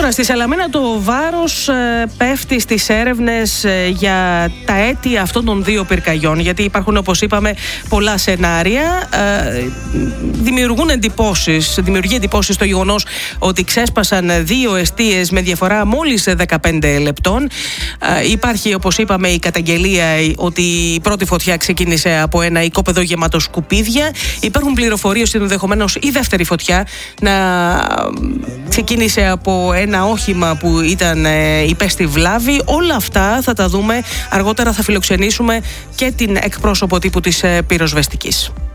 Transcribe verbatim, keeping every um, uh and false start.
Τώρα στη Σαλαμίνα το βάρος ε, πέφτει στις έρευνες ε, για τα αίτια αυτών των δύο πυρκαγιών, γιατί υπάρχουν, όπως είπαμε, πολλά σενάρια. Ε, δημιουργούν εντυπώσεις, δημιουργεί εντυπώσεις το γεγονός ότι ξέσπασαν δύο εστίες με διαφορά μόλις δεκαπέντε λεπτών. Ε, υπάρχει, όπως είπαμε, η καταγγελία ότι η πρώτη φωτιά ξεκίνησε από ένα οικόπεδο γεμάτο σκουπίδια. Υπάρχουν πληροφορίες ότι ενδεχομένως η δεύτερη φωτιά να ξεκίνησε από ένα όχημα που ήταν ε, υπέστη βλάβη. Όλα αυτά θα τα δούμε αργότερα. Θα φιλοξενήσουμε και την εκπρόσωπο τύπου της ε, πυροσβεστικής.